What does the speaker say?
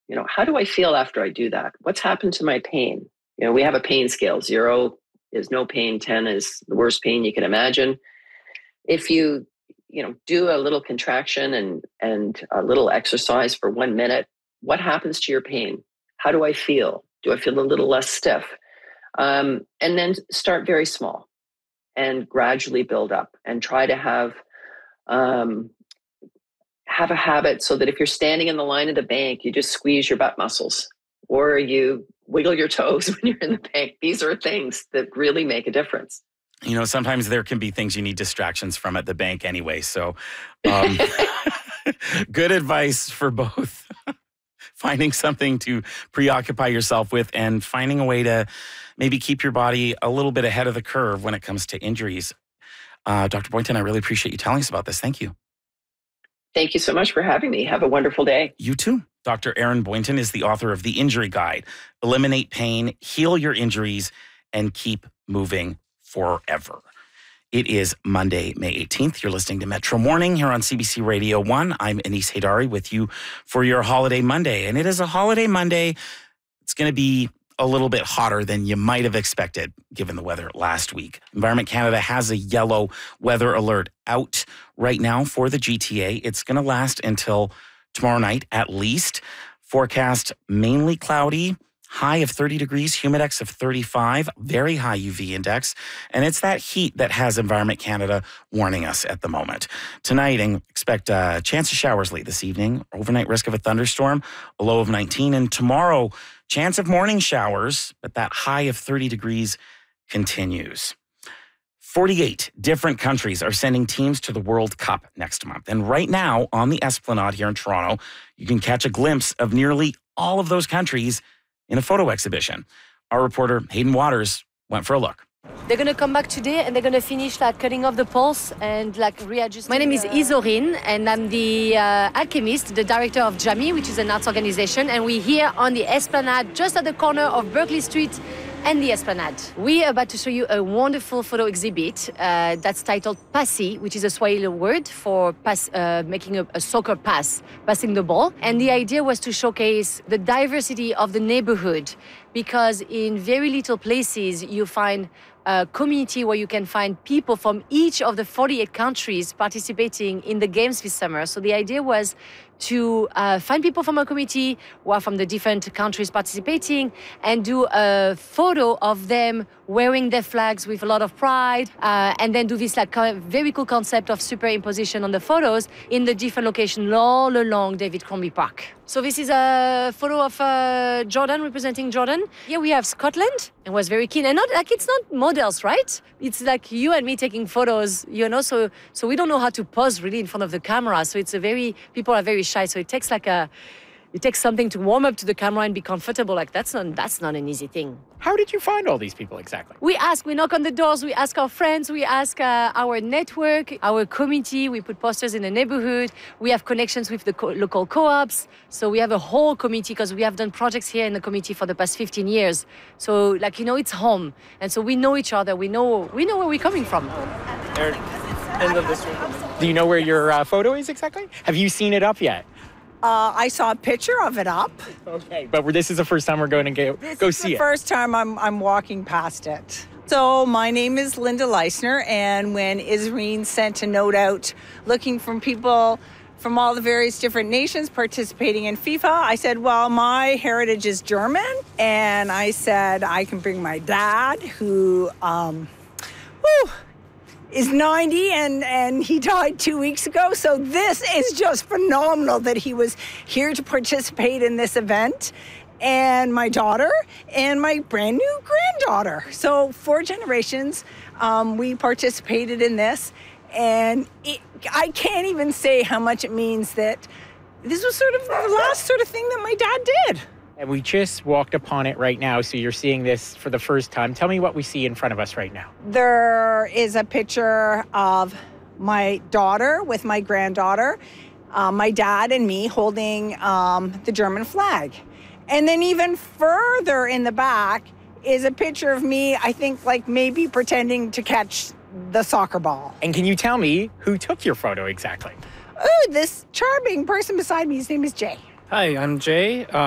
how do I feel after I do that? What's happened to my pain? We have a pain scale. 0 is no pain, 10 is the worst pain you can imagine. If you, do a little contraction and a little exercise for 1 minute, what happens to your pain? How do I feel? Do I feel a little less stiff? And then start very small and gradually build up and try to have a habit so that if you're standing in the line of the bank, you just squeeze your butt muscles or you wiggle your toes when you're in the bank. These are things that really make a difference. Sometimes there can be things you need distractions from at the bank anyway. So good advice for both. Finding something to preoccupy yourself with and finding a way to maybe keep your body a little bit ahead of the curve when it comes to injuries. Dr. Boynton, I really appreciate you telling us about this. Thank you. Thank you so much for having me. Have a wonderful day. You too. Dr. Erin Boynton is the author of The Injury Guide. Eliminate pain, heal your injuries, and keep moving forever. It is Monday, May 18th. You're listening to Metro Morning here on CBC Radio 1. I'm Anis Haydari with you for your Holiday Monday. And it is a Holiday Monday. It's going to be a little bit hotter than you might have expected given the weather last week. Environment Canada has a yellow weather alert out right now for the GTA. It's going to last until tomorrow night at least. Forecast mainly cloudy. High of 30 degrees, humidex of 35, very high UV index. And it's that heat that has Environment Canada warning us at the moment. Tonight, expect a chance of showers late this evening, overnight risk of a thunderstorm, a low of 19. And tomorrow, chance of morning showers, but that high of 30 degrees continues. 48 different countries are sending teams to the World Cup next month. And right now, on the Esplanade here in Toronto, you can catch a glimpse of nearly all of those countries in a photo exhibition. Our reporter, Hayden Waters, went for a look. They're going to come back today and they're going to finish cutting off the pulse and readjusting. My name is Isorin and I'm the alchemist, the director of JAMI, which is an arts organization. And we're here on the Esplanade, just at the corner of Berkeley Street and the Esplanade. We are about to show you a wonderful photo exhibit that's titled Passi, which is a Swahili word for making a soccer pass, passing the ball. And the idea was to showcase the diversity of the neighborhood, because in very little places you find a community where you can find people from each of the 48 countries participating in the games this summer. So the idea was to find people from our community who are from the different countries participating and do a photo of them wearing their flags with a lot of pride, and then do this very cool concept of superimposition on the photos in the different locations all along David Crombie Park. So this is a photo of Jordan, representing Jordan. Here we have Scotland, and was very keen. And it's not models, right? It's like you and me taking photos, so we don't know how to pose really in front of the camera. So people are very shy. So it takes something to warm up to the camera and be comfortable. That's not an easy thing. How did you find all these people exactly? We knock on the doors, we ask our friends, we ask our network, our community, we put posters in the neighborhood, we have connections with the local co-ops. So we have a whole community because we have done projects here in the community for the past 15 years. So it's home. And so we know each other, we know where we're coming from. End of the street. Do you know where your photo is exactly? Have you seen it up yet? I saw a picture of it up. Okay, but this is the first time we're going to go see it. This is the first time I'm walking past it. So my name is Linda Leisner, and when Isreen sent a note out looking for people from all the various different nations participating in FIFA, I said, well, my heritage is German, and I said I can bring my dad, who is 90 and he died 2 weeks ago. So this is just phenomenal that he was here to participate in this event. And my daughter and my brand new granddaughter. So 4 generations, we participated in this. And I can't even say how much it means that this was sort of the last sort of thing that my dad did. And we just walked upon it right now, so you're seeing this for the first time. Tell me what we see in front of us right now. There is a picture of my daughter with my granddaughter, my dad and me holding the German flag. And then even further in the back is a picture of me, I think maybe pretending to catch the soccer ball. And can you tell me who took your photo exactly? Oh, this charming person beside me, his name is Jay. Hi, I'm Jay.